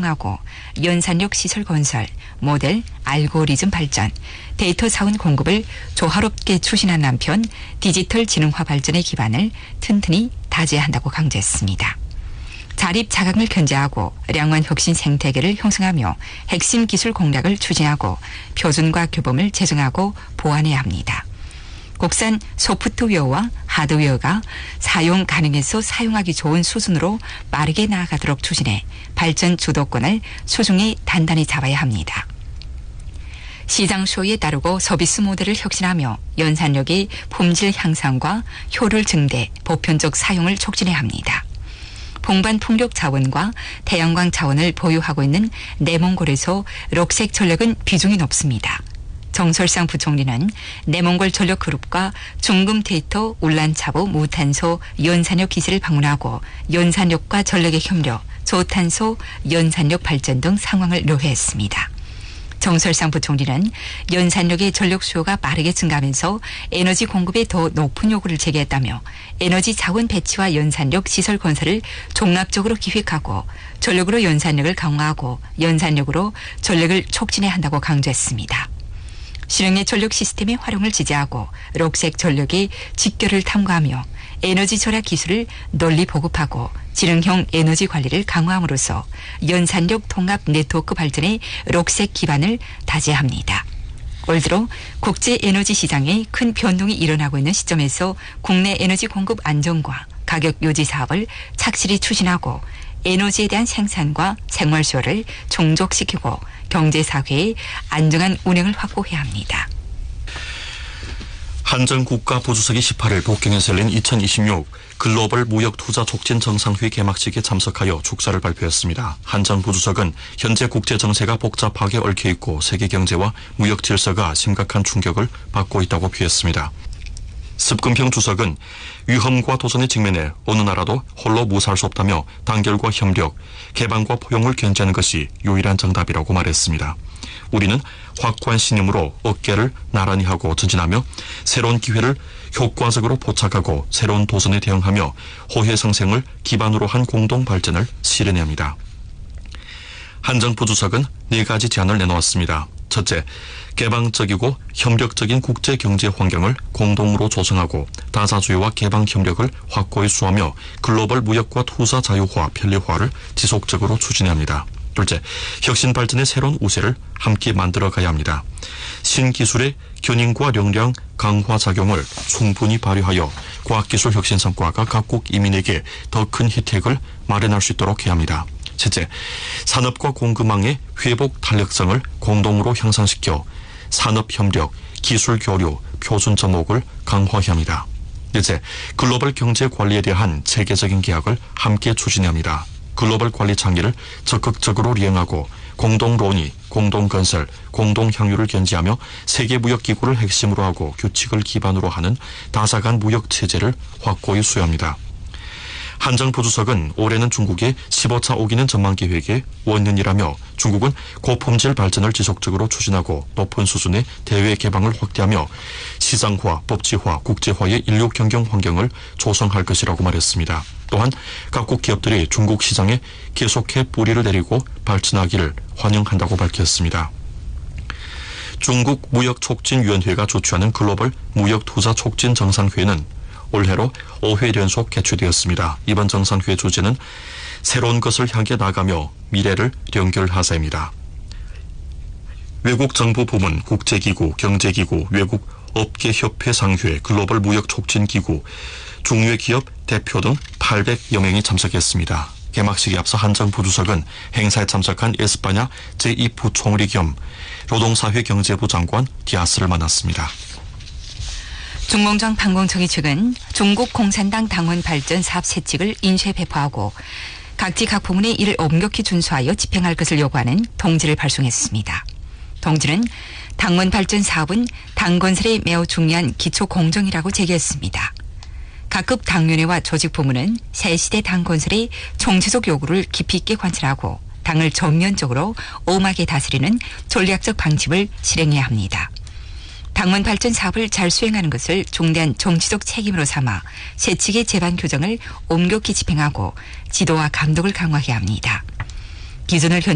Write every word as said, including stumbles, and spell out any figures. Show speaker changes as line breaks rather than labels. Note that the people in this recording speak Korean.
활성화하고 연산력 시설 건설, 모델, 알고리즘 발전, 데이터 자원 공급을 조화롭게 추진한 한편 디지털 지능화 발전의 기반을 튼튼히 다져야 한다고 강조했습니다. 자립 자강을 견제하고 량환 혁신 생태계를 형성하며 핵심 기술 공략을 추진하고 표준과 규범을 제정하고 보완해야 합니다. 국산 소프트웨어와 하드웨어가 사용 가능해서 사용하기 좋은 수준으로 빠르게 나아가도록 추진해 발전 주도권을 수중에 단단히 잡아야 합니다. 시장 수요에 따르고 서비스 모델을 혁신하며 연산력의 품질 향상과 효율 증대, 보편적 사용을 촉진해야 합니다. 봉반 풍력 자원과 태양광 자원을 보유하고 있는 내몽골에서 녹색 전력은 비중이 높습니다. 정설상 부총리는 내몽골 전력그룹과 중금데이터 울란차보 무탄소 연산력 기지를 방문하고 연산력과 전력의 협력, 저탄소 연산력 발전 등 상황을 노회했습니다. 정설상 부총리는 연산력의 전력 수요가 빠르게 증가하면서 에너지 공급에 더 높은 요구를 제기했다며 에너지 자원 배치와 연산력 시설 건설을 종합적으로 기획하고 전력으로 연산력을 강화하고 연산력으로 전력을 촉진해야 한다고 강조했습니다. 실용의 전력 시스템의 활용을 지지하고 녹색 전력의 직결을 탐구하며 에너지 절약 기술을 널리 보급하고 지능형 에너지 관리를 강화함으로써 연산력 통합 네트워크 발전의 녹색 기반을 다져야 합니다. 올 들어 국제 에너지 시장에 큰 변동이 일어나고 있는 시점에서 국내 에너지 공급 안정과 가격 유지 사업을 착실히 추진하고 에너지에 대한 생산과 생활 수요를 종족시키고 경제사회의 안정한 운영을 확보해야 합니다.
한전 국가부주석이 십팔 일 북경에서 열린 이천이십육 글로벌 무역투자 촉진 정상회 개막식에 참석하여 축사를 발표했습니다. 한전 부주석은 현재 국제 정세가 복잡하게 얽혀있고 세계 경제와 무역 질서가 심각한 충격을 받고 있다고 표했습니다. 습근평 주석은 위험과 도전에 직면해 어느 나라도 홀로 무사할 수 없다며 단결과 협력, 개방과 포용을 견제하는 것이 유일한 정답이라고 말했습니다. 우리는 확고한 신념으로 어깨를 나란히 하고 전진하며 새로운 기회를 효과적으로 포착하고 새로운 도전에 대응하며 호혜성생을 기반으로 한 공동 발전을 실현해야 합니다. 한전 부주석은 네 가지 제안을 내놓았습니다. 첫째, 개방적이고 협력적인 국제 경제 환경을 공동으로 조성하고 다자주의와 개방 협력을 확고히 수하며 글로벌 무역과 투자 자유화, 편리화를 지속적으로 추진해야 합니다. 둘째, 혁신 발전의 새로운 우세를 함께 만들어가야 합니다. 신기술의 견인과 역량 강화 작용을 충분히 발휘하여 과학기술 혁신 성과가 각국 이민에게 더 큰 혜택을 마련할 수 있도록 해야 합니다. 셋째, 산업과 공급망의 회복 탄력성을 공동으로 향상시켜 산업협력, 기술교류, 표준 접목을 강화해야 합니다. 넷째, 글로벌 경제 관리에 대한 체계적인 계약을 함께 추진해야 합니다. 글로벌 관리 창의를 적극적으로 이행하고 공동론의, 공동건설, 공동향유를 견지하며 세계무역기구를 핵심으로 하고 규칙을 기반으로 하는 다사간 무역체제를 확고히 수여합니다. 한전 부주석은 올해는 중국의 십오 차 오기는 전망 계획의 원년이라며 중국은 고품질 발전을 지속적으로 추진하고 높은 수준의 대외 개방을 확대하며 시장화, 법치화, 국제화의 인류 경영 환경을 조성할 것이라고 말했습니다. 또한 각국 기업들이 중국 시장에 계속해 뿌리를 내리고 발전하기를 환영한다고 밝혔습니다. 중국 무역촉진위원회가 주최하는 글로벌 무역투자 촉진 정상회의는 올해로 오 회 연속 개최되었습니다. 이번 정상회 주제는 새로운 것을 향해 나가며 미래를 연결하자입니다. 외국 정부 부문, 국제기구, 경제기구, 외국 업계협회 상회, 글로벌 무역촉진기구, 중유의 기업 대표 등 팔백여 명이 참석했습니다. 개막식에 앞서 한전 부주석은 행사에 참석한 에스파냐 제이 부총리 겸 노동사회 경제부 장관 디아스를 만났습니다.
중공정 판공청이 최근 중국 공산당 당원 발전 사업 세칙을 인쇄 배포하고 각지 각 부문에 이를 엄격히 준수하여 집행할 것을 요구하는 통지를 발송했습니다. 통지는 당원 발전 사업은 당 건설에 매우 중요한 기초 공정이라고 제기했습니다. 각급 당위원회와 조직 부문은 새 시대 당 건설의 총체적 요구를 깊이 있게 관찰하고 당을 전면적으로 엄하게 다스리는 전략적 방침을 실행해야 합니다. 당원 발전 사업을 잘 수행하는 것을 중대한 정치적 책임으로 삼아 세칙의 제반 교정을 엄격히 집행하고 지도와 감독을 강화해야 합니다. 기존을